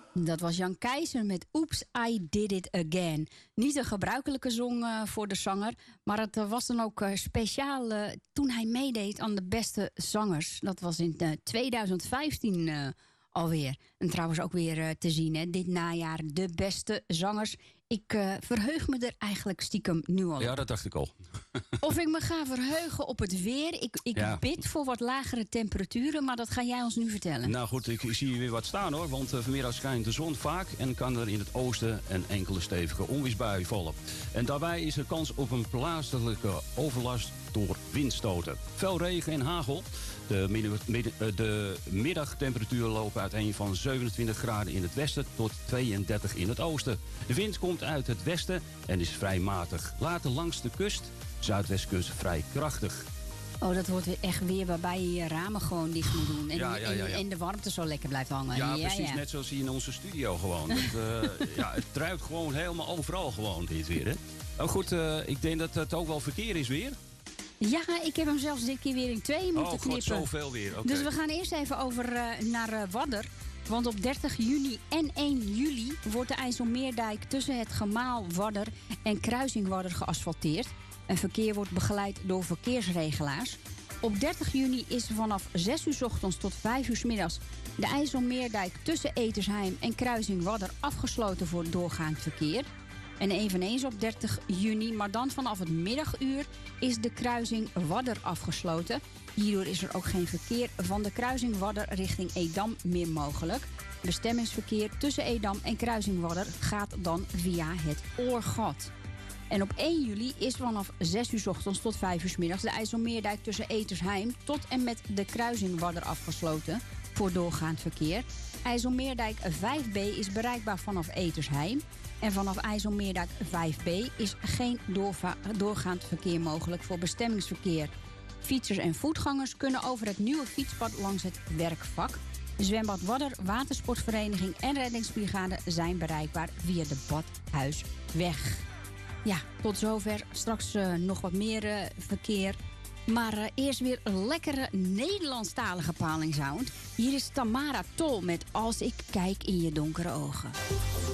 Dat was Jan Keizer met Oops, I Did It Again. Niet een gebruikelijke song voor de zanger, maar het was dan ook speciaal toen hij meedeed aan de beste zangers. Dat was in 2015 alweer. En trouwens ook weer te zien, hè, dit najaar de beste zangers. Ik verheug me er eigenlijk stiekem nu al op. Ja, dat dacht ik al. Of ik me ga verheugen op het weer. Ik bid voor wat lagere temperaturen, maar dat ga jij ons nu vertellen. Nou goed, ik zie hier weer wat staan hoor. Want vanmiddag schijnt de zon vaak en kan er in het oosten een enkele stevige onweersbui vallen. En daarbij is er kans op een plaatselijke overlast door windstoten. Veel regen en hagel. De middagtemperaturen lopen uiteen van 27 graden in het westen tot 32 in het oosten. De wind komt uit het westen en is vrij matig. Later langs de kust, zuidwestkust vrij krachtig. Oh, dat wordt weer echt weer waarbij je je ramen gewoon dicht moet doen. En de warmte zo lekker blijft hangen. Ja, precies. Net zoals hier in onze studio gewoon. Het druipt gewoon helemaal overal gewoon dit weer. Hè? Oh, goed, ik denk dat het ook wel verkeer is weer. Ja, ik heb hem zelfs dit keer weer in 2 moeten knippen. God, zoveel weer. Okay. Dus we gaan eerst even over naar Wadder. Want op 30 juni en 1 juli wordt de IJsselmeerdijk tussen het gemaal Wadder en kruising Wadder geasfalteerd. En verkeer wordt begeleid door verkeersregelaars. Op 30 juni is vanaf 6 uur 's ochtends tot 5 uur 's middags de IJsselmeerdijk tussen Etersheim en kruising Wadder afgesloten voor doorgaand verkeer. En eveneens op 30 juni, maar dan vanaf het middaguur, is de kruising Wadder afgesloten. Hierdoor is er ook geen verkeer van de kruising Wadder richting Edam meer mogelijk. Bestemmingsverkeer tussen Edam en kruising Wadder gaat dan via het Oorgat. En op 1 juli is vanaf 6 uur 's ochtends tot 5 uur 's middags de IJsselmeerdijk tussen Etersheim tot en met de kruising Wadder afgesloten voor doorgaand verkeer. IJsselmeerdijk 5B is bereikbaar vanaf Etersheim. En vanaf IJsselmeerdijk 5B is geen doorgaand verkeer mogelijk voor bestemmingsverkeer. Fietsers en voetgangers kunnen over het nieuwe fietspad langs het Werkvak. Zwembad Wadder, watersportvereniging en reddingsbrigade zijn bereikbaar via de Badhuisweg. Ja, tot zover. Straks nog wat meer verkeer. Maar eerst weer een lekkere Nederlandstalige palingsound. Hier is Tamara Tol met Als ik kijk in je donkere ogen.